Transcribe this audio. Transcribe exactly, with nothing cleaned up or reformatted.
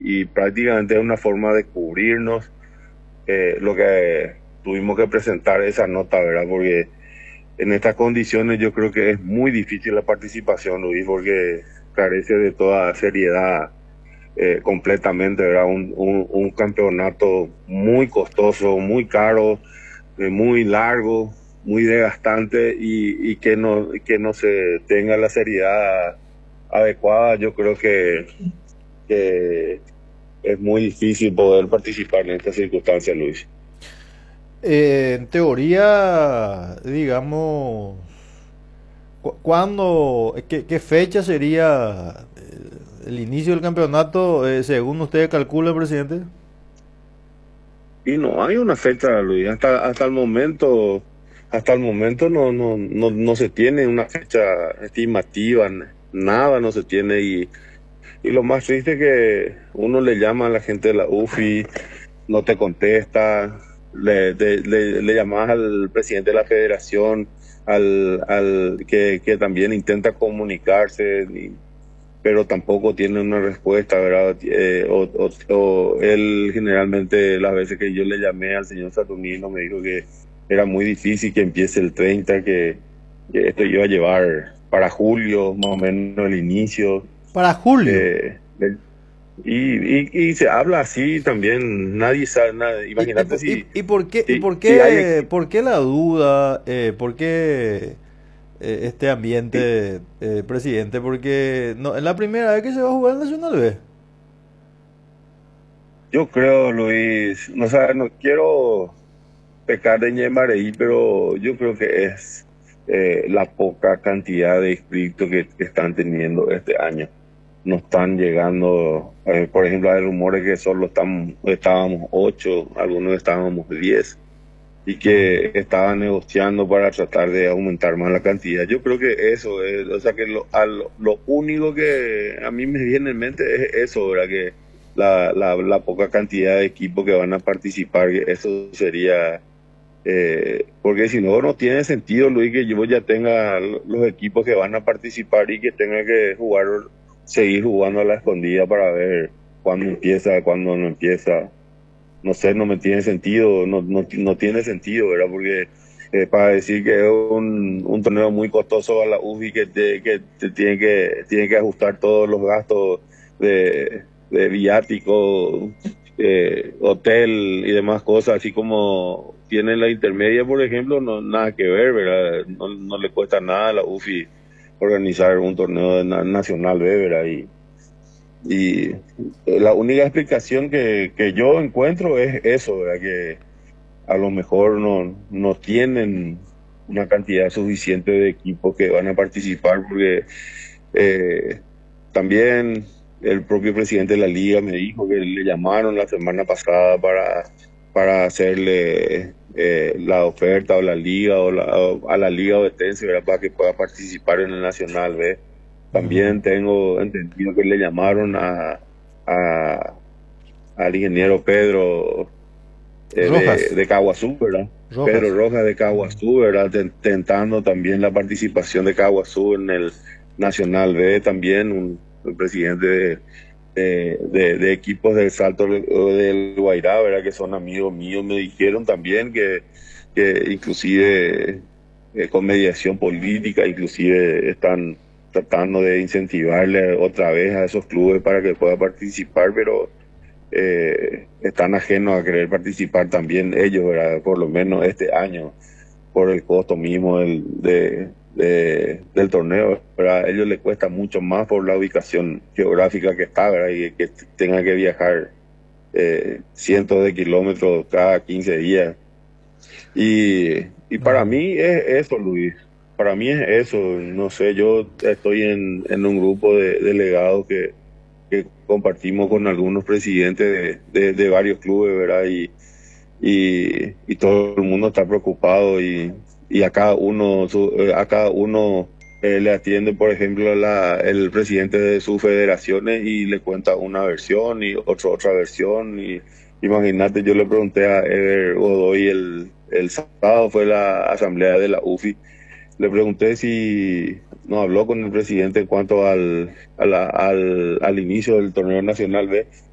y prácticamente es una forma de cubrirnos eh, lo que tuvimos que presentar esa nota, ¿verdad? Porque en estas condiciones yo creo que es muy difícil la participación, Luis, porque carece de toda seriedad eh, completamente, ¿verdad? Un, un, un campeonato muy costoso, muy caro, eh, muy largo, muy desgastante y, y que no que no se tenga la seriedad adecuada. Yo creo que, que es muy difícil poder participar en estas circunstancias, Luis. Eh, en teoría, digamos, cu- ¿cuándo, qué, qué fecha sería eh, el inicio del campeonato, eh, según usted calcula, presidente? Y no hay una fecha, Luis. Hasta, hasta el momento, hasta el momento no, no, no, no se tiene una fecha estimativa, n- nada no se tiene. Y, y lo más triste es que uno le llama a la gente de la U F I, no te contesta, le, de- le, le llamas al presidente de la federación, al, al que, que también intenta comunicarse, y- pero tampoco tiene una respuesta, ¿verdad? Eh, o, o, o él generalmente las veces que yo le llamé al señor Saturnino me dijo que era muy difícil que empiece el treinta, que, que esto iba a llevar para julio, más o menos el inicio. Para julio. eh, y, y, y se habla así también, nadie sabe nada. ¿Y, y, Imagínate po- si, y- y por qué, y si, por si hay qué, equipo. por qué la duda? Eh, ¿por qué eh, este ambiente, eh, presidente? Porque no, es la primera vez que se va a jugar el Nacional B. Yo creo, Luis, no, sé, no quiero pecar de ñemareí, pero yo creo que es eh, la poca cantidad de inscritos que, que están teniendo este año. No están llegando, eh, por ejemplo, hay rumores que solo están, estábamos ocho, algunos estábamos diez, y que estaban negociando para tratar de aumentar más la cantidad. Yo creo que eso es, o sea que lo, a lo, lo único que a mí me viene en mente es eso, ¿verdad? Que la, la, la poca cantidad de equipos que van a participar, que eso sería, eh, porque si no, no tiene sentido, Luis, que yo ya tenga los equipos que van a participar y que tenga que jugar, seguir jugando a la escondida para ver cuándo empieza, cuándo no empieza. No sé, no me tiene sentido, no, no, no tiene sentido, ¿verdad? Porque eh, para decir que es un, un torneo muy costoso a la U F I, que, te, que te tiene que tiene que ajustar todos los gastos de, de viático, eh, hotel y demás cosas, así como tiene la intermedia, por ejemplo, no nada que ver, ¿verdad? No, no le cuesta nada a la U F I organizar un torneo de na- nacional B, ¿verdad? Y, y la única explicación que, que yo encuentro es eso, ¿verdad? Que a lo mejor no, no tienen una cantidad suficiente de equipos que van a participar, porque eh, también el propio presidente de la liga me dijo que le llamaron la semana pasada para, para hacerle eh, la oferta o la liga o, la, o a la liga ovetense, ¿verdad? Para que pueda participar en el Nacional B. Ujú. También tengo entendido que le llamaron a, a al ingeniero Pedro eh, de, Rojas. de Caguazú, ¿verdad? Pedro Rojas. Rojas de Ujú. Caguazú, ¿verdad? Ten- Tentando también la participación de Caguazú en el Nacional B, también un, un presidente de, de, de- de equipos del Salto del del Guairá, ¿verdad? Que son amigos míos, me dijeron también que, que inclusive eh, con mediación política, inclusive están tratando de incentivarle otra vez a esos clubes para que pueda participar, pero eh, están ajenos a querer participar también ellos, ¿verdad? Por lo menos este año, por el costo mismo del, de, de- del torneo, ¿verdad? A ellos les cuesta mucho más por la ubicación geográfica que está, ¿verdad? Y que tengan que viajar eh, cientos de kilómetros cada quince días. Y, y para Ujú. mí es eso, Luis. Para mí es eso. No sé, yo estoy en, en un grupo de delegados que que compartimos con algunos presidentes de, de, de varios clubes, ¿verdad? Y, y, y todo el mundo está preocupado y, y a cada uno, su- eh, a cada uno eh, le atiende, por ejemplo, la, el presidente de sus federaciones y le cuenta una versión y otro, otra versión. Y imagínate, yo le pregunté a Eder Godoy el, el sábado, fue la asamblea de la U F I, le pregunté si no habló con el presidente en cuanto al, a la- al, al inicio del torneo nacional B,